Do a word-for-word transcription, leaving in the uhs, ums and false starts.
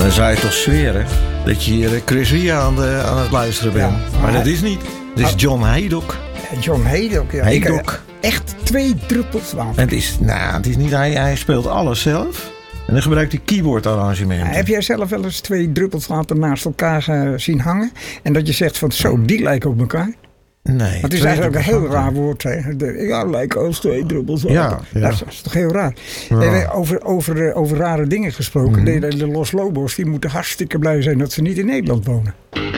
Dan zou je toch zweren dat je hier Chris Ria aan, de, aan het luisteren bent. Ja, maar, maar dat is niet. Het is John Haydock. John Haydock, ja. Haydock. Echt twee druppels water. Het is, nou, het is niet, hij, hij speelt alles zelf. En dan gebruikt hij keyboardarrangementen. Ja, heb jij zelf wel eens twee druppels water naast elkaar uh, zien hangen? En dat je zegt van zo, die lijken op elkaar? Nee. Het is eigenlijk een heel raar woord. Hè? De, ja, lijken als twee druppels water. Ja, ja. Dat, is, dat is toch heel raar. Ja. En over, over, over rare dingen gesproken. Mm. De, de Los Lobos die moeten hartstikke blij zijn dat ze niet in Nederland wonen.